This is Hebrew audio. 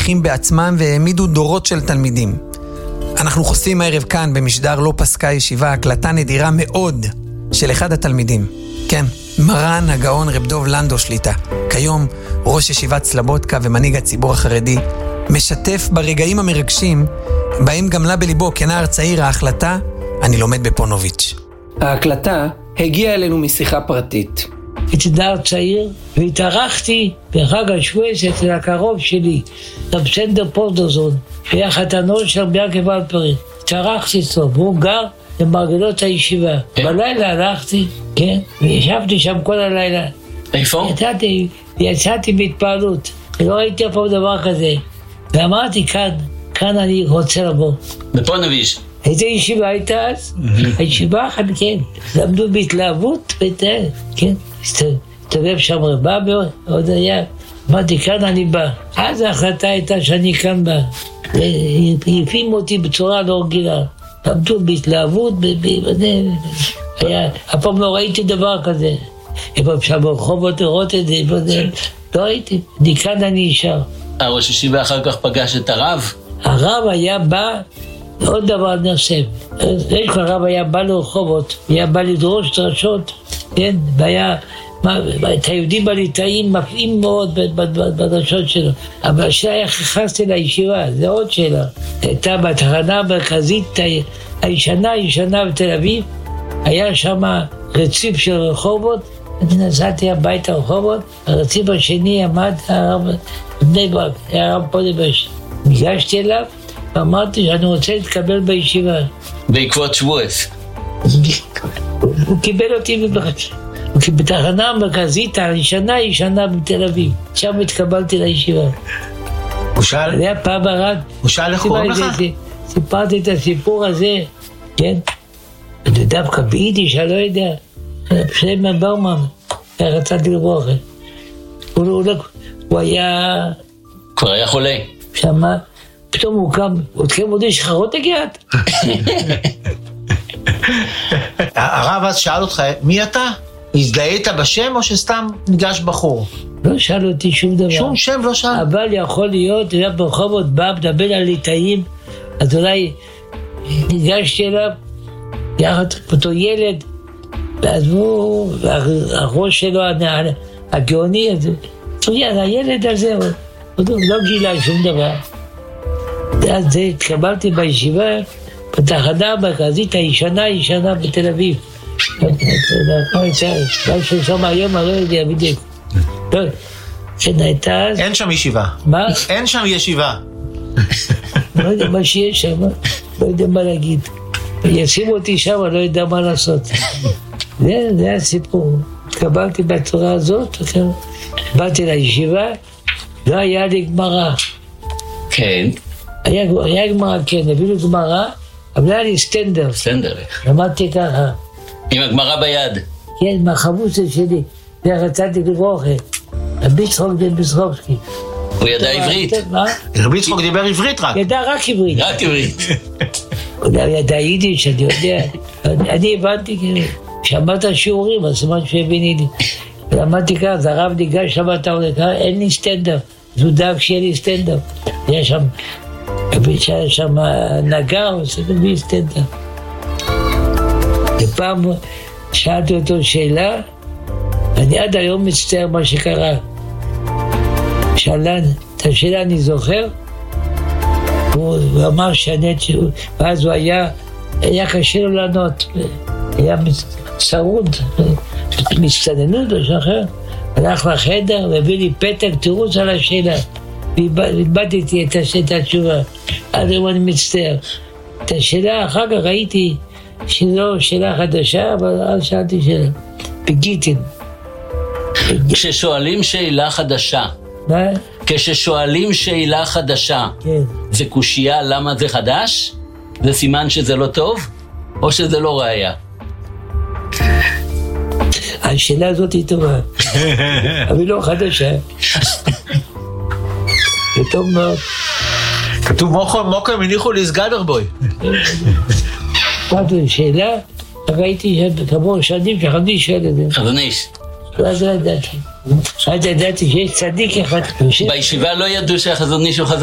שליחים בעצמם והעמידו דורות של תלמידים. אנחנו חושפים הערב כאן במשדר לא פסקה ישיבה הקלטה נדירה מאוד של אחד התלמידים. כן, מרן הגאון רב דוב לנדו שליטה, כיום ראש ישיבת סלבודקה ומנהיג הציבור החרדי, משתף ברגעים המרגשים בהם גמלה בליבו כנער צעיר ההחלטה אני לומד בפונוביץ'. ההקלטה הגיעה אלינו משיחה פרטית. הייתי נער צעיר והתארחתי בחג השבועס אצל הקרוב שלי, רב סנדר פורדוזון, שהיה חתנו של רבי יעקב הלפרין. התארחתי אצלו והוא גר למרגלות הישיבה. בלילה הלכתי, כן, וישבתי שם כל הלילה. איפה? יצאתי בהתפעלות, ולא ראיתי אף פעם דבר כזה. ואמרתי כאן אני רוצה לבוא. בפונוביץ'. איזה ישיבה הייתה אז? הישיבה אחת, כן. למדו בהתלהבות, כן. הסתובב שם רבה ועוד היה. אמרתי, כאן אני בא. אז ההחלטה הייתה שאני כאן בא. והפעימו אותי בצורה לא רגילה. למדו בהתלהבות, אף פעם לא ראיתי דבר כזה. אפשר ברחובות לראות את זה, לא ראיתי. כאן אני נשאר. ראש ישיבה אחר כך פגש את הרב? הרב היה בא, עוד דבר נוסף. הרב היה בא לרחובות, היה בא לדרוש דרשות, כן, והיה, את היהודים הליטאים מפעים מאוד בדרשות שלו. אבל השאלה איך נכנסתי לישיבה, זה עוד שאלה. הייתה בתחנה המרכזית הישנה בתל אביב, היה שם רציף של רחובות, אני נסעתי הביתה רחובות, הרציף השני עמד הרב בני ברק, היה הרב פונוביץ'. ניגשתי אליו ואמרתי שאני רוצה להתקבל בישיבה. בעקבות שבועס. הוא קיבל אותי בתחנה המרכזית הישנה בתל אביב. שם התקבלתי לישיבה. הוא שאל? זה היה פעם הרב. הוא שאל איך קוראים לך? סיפרתי את הסיפור הזה, כן? דווקא ביידיש, אני לא יודע. שלמה ברמן, רציתי לברוח. הוא היה... כבר היה חולה. שמה, פתאום הוא קם, עוד כן מודה שחרות הגעת. הרב אז שאל אותך, מי אתה? הזדהית בשם או שסתם ניגש בחור? לא שאל אותי שום דבר. שום שם לא שאל? אבל יכול להיות, היה ברחובות בא, מדבר על ליטאים, אז אולי ניגשתי אליו, יחד אותו ילד, ואז הוא, הראש שלו, הגאוני הזה, הילד הזה, הוא לא גילה שום דבר. אז התקבלתי בישיבה בתחנה המרכזית הישנה בתל אביב. מה ששם היום אני לא יודע בדיוק. אין שם ישיבה. מה? אין שם ישיבה. לא יודע מה שיש שם, לא יודע מה להגיד. ישימו אותי שם, לא יודע מה לעשות. זה הסיפור. התקבלתי בצורה הזאת, באתי לישיבה, לא היה לי גמרא. כן. היה גמרא, כן, הביאו גמרא, אבל היה לי סטנדר. סטנדר. למדתי ככה. עם הגמרא ביד. כן, מהחבוצה שלי. ורציתי לברוח. רבי יצחק דנביסקובסקי. הוא ידע עברית. מה? רבי יצחק דיבר עברית רק. ידע רק עברית. רק עברית. הוא ידע יידיש, אני יודע. אני הבנתי, שמעת שיעורים, אז סימן שהביני לי. למדתי ככה, אז הרב ניגש למדת, אין לי סטנדר. אז הוא דאג שיהיה לי סטנדר. היה שם נגר, עושה לי סטנדר. ופעם שאלתי אותו שאלה, אני עד היום מצטער מה שקרה. שאלה, את השאלה אני זוכר, הוא אמר שענית, ואז הוא היה קשה לו לענות, היה צרוד, מצטננות או שאחר, הלך לחדר והביא לי פתק תירוץ על השאלה, והבדתי את התשובה, עד היום אני מצטער. את השאלה אחר כך ראיתי שזו שאלה חדשה, אבל אז שאלתי שאלה, בגיטין. כששואלים שאלה חדשה, מה? כששואלים שאלה חדשה, כן. זה קושייה למה זה חדש? זה סימן שזה לא טוב? או שזה לא ראיה? השאלה הזאת היא טובה, אבל היא לא חדשה. זה טוב מאוד. כתוב מוקר מניחו להסגדר בוי. אמרתי, שאלה, ראיתי כמו שנים שחמדי שואל את זה. חזוניש. אז לא ידעתי. אז ידעתי שיש צדיק אחד. בישיבה לא ידעו שהחזוניש הוא חזוניש.